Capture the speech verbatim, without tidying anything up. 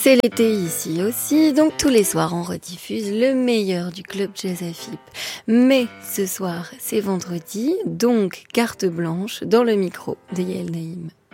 C'est l'été ici aussi, donc tous les soirs on rediffuse le meilleur du club Jazz A F I P. Mais ce soir c'est vendredi, donc carte blanche dans le micro de Yael Naïm.